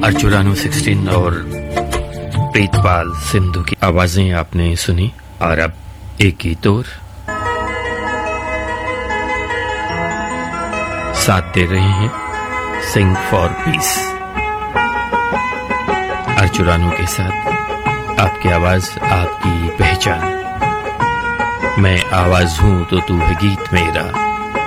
अर्चुरानो 16 और प्रीतपाल सिंधु की आवाजें आपने सुनी। और अब एक गीत और साथ दे रहे हैं सिंग फॉर पीस। अर्चुरानो के साथ आपकी आवाज आपकी पहचान। मैं आवाज हूं तो तू है गीत मेरा।